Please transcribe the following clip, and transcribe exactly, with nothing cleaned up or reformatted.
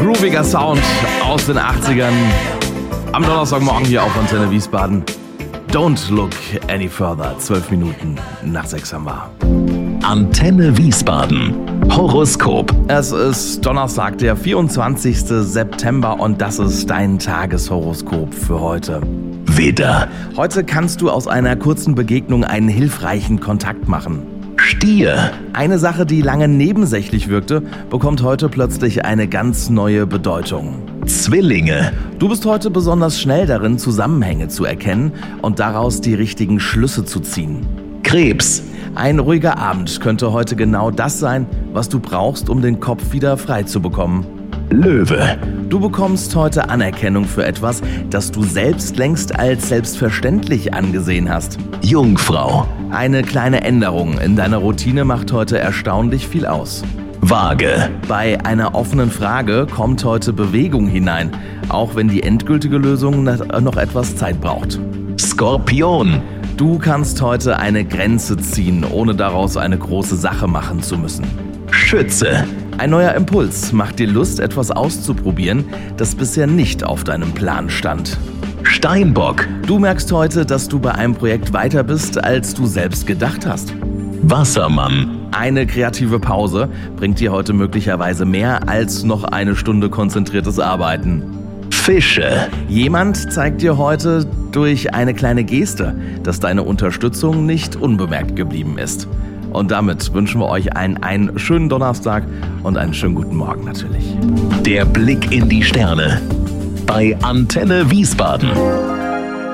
grooviger Sound aus den achtzigern. Am Donnerstagmorgen hier auf Antenne Wiesbaden. Don't look any further. Zwölf Minuten nach sechs haben wir. Antenne Wiesbaden. Horoskop. Es ist Donnerstag, der vierundzwanzigster September und das ist dein Tageshoroskop für heute. Widder. Heute kannst du aus einer kurzen Begegnung einen hilfreichen Kontakt machen. Stier. Eine Sache, die lange nebensächlich wirkte, bekommt heute plötzlich eine ganz neue Bedeutung. Zwillinge. Du bist heute besonders schnell darin, Zusammenhänge zu erkennen und daraus die richtigen Schlüsse zu ziehen. Krebs. Ein ruhiger Abend könnte heute genau das sein, was du brauchst, um den Kopf wieder frei zu bekommen. Löwe. Du bekommst heute Anerkennung für etwas, das du selbst längst als selbstverständlich angesehen hast. Jungfrau. Eine kleine Änderung in deiner Routine macht heute erstaunlich viel aus. Waage. Bei einer offenen Frage kommt heute Bewegung hinein, auch wenn die endgültige Lösung noch etwas Zeit braucht. Skorpion. Du kannst heute eine Grenze ziehen, ohne daraus eine große Sache machen zu müssen. Schütze. Ein neuer Impuls macht dir Lust, etwas auszuprobieren, das bisher nicht auf deinem Plan stand. Steinbock. Du merkst heute, dass du bei einem Projekt weiter bist, als du selbst gedacht hast. Wassermann. Eine kreative Pause bringt dir heute möglicherweise mehr als noch eine Stunde konzentriertes Arbeiten. Fische. Jemand zeigt dir heute durch eine kleine Geste, dass deine Unterstützung nicht unbemerkt geblieben ist. Und damit wünschen wir euch einen, einen schönen Donnerstag und einen schönen guten Morgen natürlich. Der Blick in die Sterne. Bei Antenne Wiesbaden.